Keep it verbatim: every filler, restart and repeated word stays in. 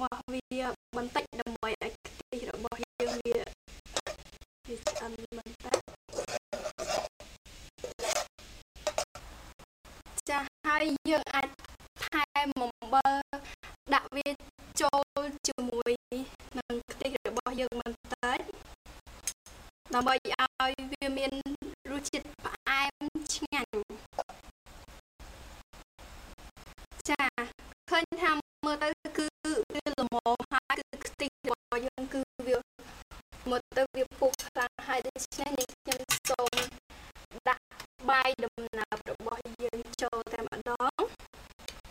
របស់វាបន្តិចដើម្បីឲ្យខ្ទិះរបស់យើងវាវាឆ្អិនបន្តិចចាហើយយើងអាចថែមអំបិលដាក់វាចូលជាមួយនឹងខ្ទិះរបស់យើងបន្តិចដើម្បីឲ្យវាមានរសជាតិផ្អែមឆ្ងាញ់ចាឃើញថាមើលទៅគឺវាល្មមហើយគឺខ្ទិះរបស់យើងគឺវាមើលទៅវាពុះខ្លាំងហើយដូច្នេះ